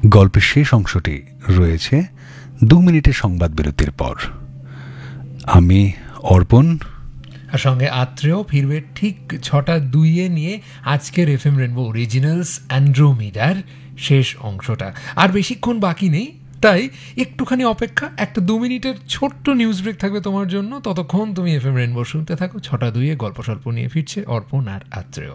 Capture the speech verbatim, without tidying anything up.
গল্পের শেষ অংশটি রয়েছে দু মিনিটের সংবাদ বিরতির পর। আমি অর্পণ আর সঙ্গে আত্রেয় ফিরবে ঠিক ছটা দুইয়ে নিয়ে আজকের এফ এম রেনবো অরিজিনালস অ্যান্ড্রোমিডার শেষ অংশটা। আর বেশিক্ষণ বাকি নেই, তাই একটুখানি অপেক্ষা, একটা দু মিনিটের ছোট্ট নিউজ ব্রেক থাকবে তোমার জন্য। ততক্ষণ তুমি এফ এম রেনবো শুনতে থাকো। ছটা দুইয়ে গল্প স্বল্প নিয়ে ফিরছে অর্পণ আর আত্রেয়।